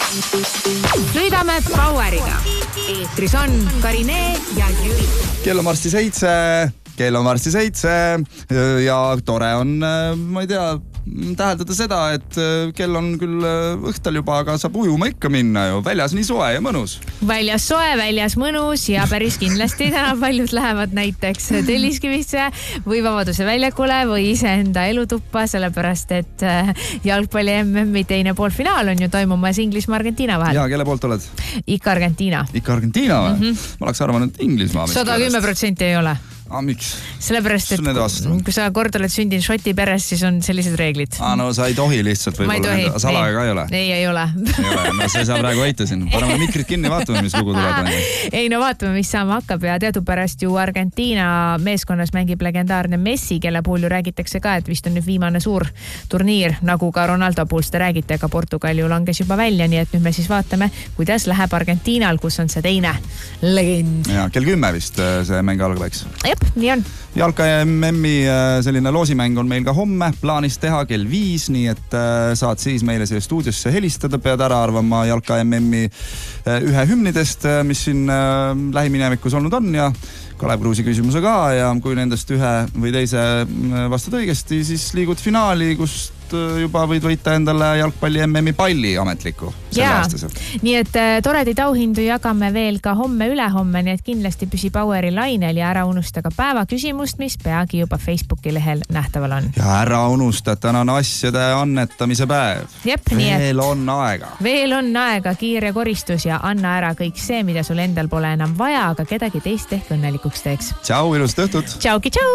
Sõidame Poweriga. Eetris on Karinee ja Jüri. Kell on varsti 7 ja tore on, ma ei tea, täheldada seda, et kell on küll õhtal juba, aga saab ujuma ikka minna ju. Väljas nii soe ja mõnus. Väljas soe, väljas mõnus ja päris kindlasti täna paljud lähevad näiteks Telliskivisse või Vabaduse väljakule või iseenda elutuppa, sellepärast et jalgpalli MM-i teine poolfinaal on ju toimumas Inglismaa Argentiina vahel. Ja, kelle poolt oled? Ikka Argentiina. Ikka Argentiina või? Ma oleks arvanud, et Inglismaa. 110% ei ole. Miks? Sellepärast, et kui sa kord oled sündinud Šoti peres, siis on sellised reeglid. No sa ei tohi lihtsalt võib-olla. Salaga ka ei ole? Ei ole. No see saa praegu võita siin. Parem mikrid kinni, vaatame, mis lugu tuleb. Ei, no vaatame, mis saama hakkab ja teadupärast ju Argentiina meeskonnas mängib legendaarne Messi, kelle puhul ju räägitakse ka, et vist on nüüd viimane suur turniir, nagu ka Ronaldo puhul seda räägite, aga Portugal ju langes juba välja, nii et nüüd me siis vaatame, kuidas läheb Argentiinal, kus on see teine legend. Ja, kell 10 vist see mäng algaveks. Nii on. Jalka MM-i selline loosimäng on meil ka homme plaanis teha kell 5, nii et saad siis meile siia stuudiosse helistada, pead ära arvama Jalka MM-i ühe hümnidest, mis siin lähiminevikus olnud on ja Kalev Kruusi küsimuse ka ja kui nendest ühe või teise vastad õigesti, siis liigud finaali, kust juba võid võita endale jalgpalli MM-i palli ametliku selle aastaselt. Nii et toredaid auhindu jagame veel ka homme-ülehomme, nii et kindlasti püsi Poweri lainel ja ära unusta ka päeva küsimust, mis peagi juba Facebooki lehel nähtaval on. Ja ära unusta, et täna on asjade annetamise päev. Veel on aega. Veel on aega, kiire koristus ja anna ära kõik see, mida sul endal pole enam vaja, aga kedagi teist ehk õnnelikuks teeks. Tšau, ilusat õhtut! Tšauki, tšau!